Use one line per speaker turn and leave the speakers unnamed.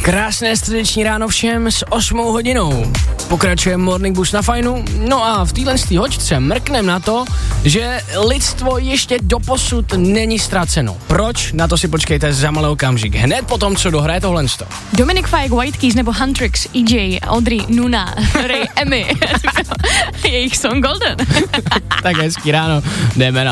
Krásné středeční ráno všem s 8 hodinou. Pokračuje Morning Boost na fajnu. No a v téhle hoďce mrknem na to, že lidstvo ještě doposud není ztraceno. Proč? Na to si počkejte za malý okamžik. Hned potom, co dohraje tohle.
Dominic Fike, White Keys nebo Huntrix, EJ, Audrey, Nuna, Ray, Emmy. Jejich song Golden.
Tak hezký ráno. Jdeme na